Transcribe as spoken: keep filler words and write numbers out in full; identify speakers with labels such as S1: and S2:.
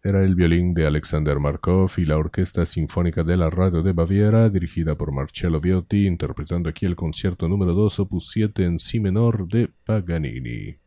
S1: era el violín de Alexander Markov y la Orquesta Sinfónica de la Radio de Baviera, dirigida por Marcello Viotti, interpretando aquí el concierto número dos, opus siete en si menor de Paganini.